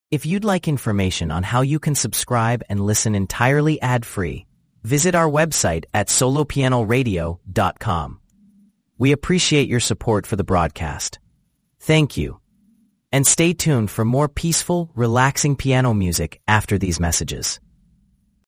If you'd like information on how you can subscribe and listen entirely ad-free, visit our website at solopianoradio.com. We appreciate your support for the broadcast. Thank you. And stay tuned for more peaceful, relaxing piano music after these messages.